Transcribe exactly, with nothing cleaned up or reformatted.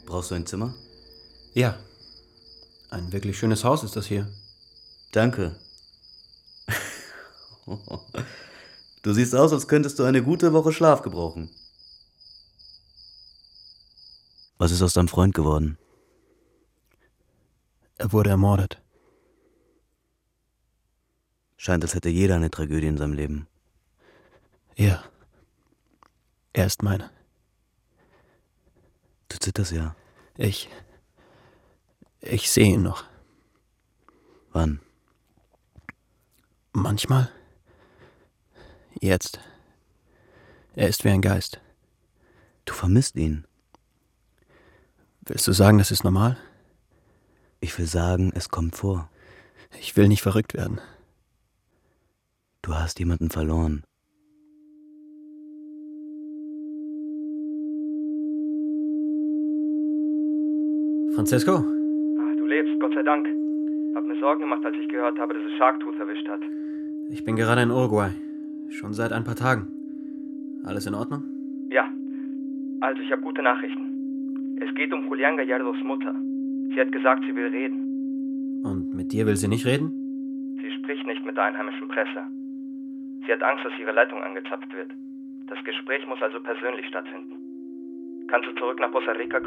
Brauchst du ein Zimmer? Ja. Ein wirklich schönes Haus ist das hier. Danke. Du siehst aus, als könntest du eine gute Woche Schlaf gebrauchen. Was ist aus deinem Freund geworden? Er wurde ermordet. Scheint, als hätte jeder eine Tragödie in seinem Leben. Ja. Er ist meine. Du zitterst ja. Ich... Ich sehe ihn noch. Wann? Manchmal. Jetzt. Er ist wie ein Geist. Du vermisst ihn. Willst du sagen, das ist normal? Ich will sagen, es kommt vor. Ich will nicht verrückt werden. Du hast jemanden verloren. Francesco? Ach, du lebst, Gott sei Dank. Hab mir Sorgen gemacht, als ich gehört habe, dass es Sharktooth erwischt hat. Ich bin gerade in Uruguay. Schon seit ein paar Tagen. Alles in Ordnung? Ja. Also, ich habe gute Nachrichten. Es geht um Julián Gallardos Mutter. Sie hat gesagt, sie will reden. Und mit dir will sie nicht reden? Sie spricht nicht mit der einheimischen Presse. Sie hat Angst, dass ihre Leitung angezapft wird. Das Gespräch muss also persönlich stattfinden. Kannst du zurück nach Costa Rica kommen?